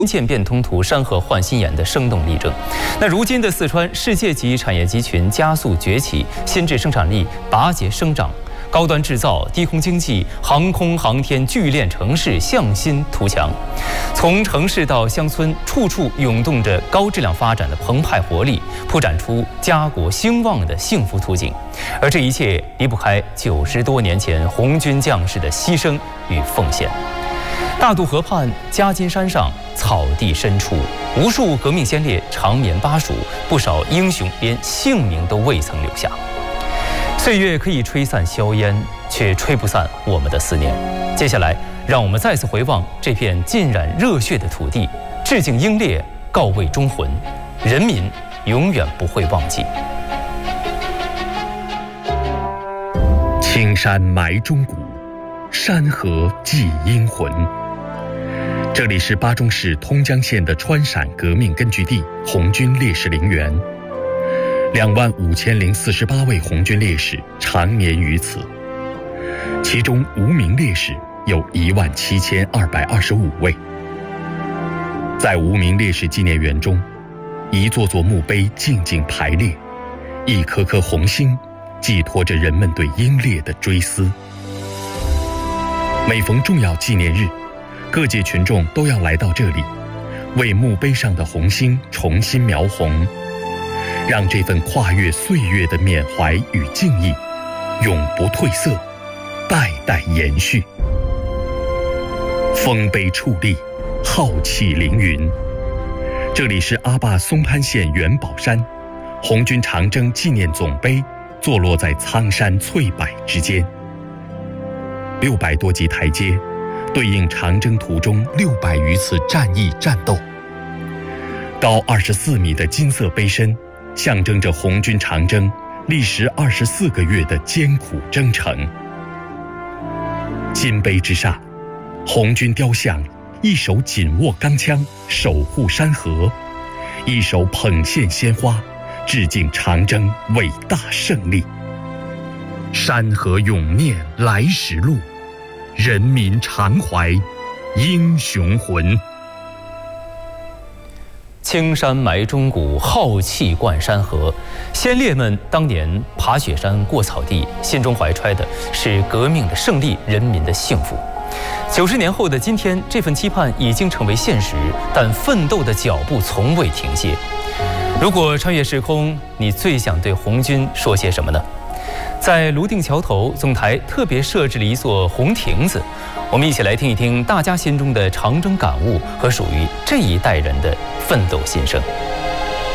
渐变通途山河焕新颜的生动例证。那如今的四川世界级产业集群加速崛起，新质生产力拔节生长，高端制造、低空经济、航空航天聚链城市向心图强。从城市到乡村，处处涌动着高质量发展的澎湃活力，铺展出家国兴旺的幸福图景。而这一切离不开90多年前红军将士的牺牲与奉献。大渡河畔、夹金山上、草地深处，无数革命先烈长眠巴蜀，不少英雄连姓名都未曾留下。岁月可以吹散硝烟，却吹不散我们的思念。接下来，让我们再次回望这片浸染热血的土地，致敬英烈，告慰忠魂，人民永远不会忘记。 青山埋忠骨，山河祭英魂。这里是巴中市通江县的川陕革命根据地红军烈士陵园，25048位红军烈士长眠于此，其中无名烈士有17225位。在无名烈士纪念园中，一座座墓碑静静排列，一颗颗红星寄托着人们对英烈的追思。每逢重要纪念日，各界群众都要来到这里，为墓碑上的红星重新描红，让这份跨越岁月的缅怀与敬意永不褪色，代代延续。丰碑矗立，浩气凌云。这里是阿坝松潘县元宝山，红军长征纪念总碑坐落在苍山翠柏之间，600多级台阶对应长征途中600余次战役战斗。高24米的金色碑身，象征着红军长征历时24个月的艰苦征程。金碑之上，红军雕像一手紧握钢枪守护山河，一手捧献鲜花致敬长征伟大胜利。山河永念来时路，人民常怀英雄魂。 青山埋忠骨，浩气贯山河。先烈们当年爬雪山过草地，心中怀揣的是革命的胜利，人民的幸福。90年后的今天，这份期盼已经成为现实，但奋斗的脚步从未停歇。如果穿越时空，你最想对红军说些什么呢？在泸定桥头，总台特别设置了一座红亭子，我们一起来听一听大家心中的长征感悟和属于这一代人的奋斗心声。